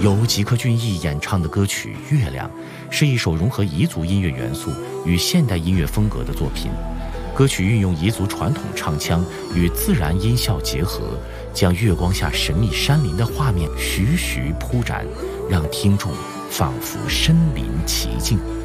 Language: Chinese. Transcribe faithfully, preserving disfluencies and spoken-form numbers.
由吉克隽逸演唱的歌曲《月亮》是一首融合彝族音乐元素与现代音乐风格的作品。歌曲运用彝族传统唱腔与自然音效结合，将月光下神秘山林的画面徐徐铺展，让听众仿佛身临其境。